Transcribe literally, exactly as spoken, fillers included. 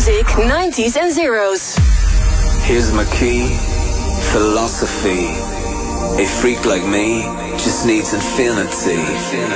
music, nineties and zeros. Here's my key, philosophy. A freak like me just needs infinity.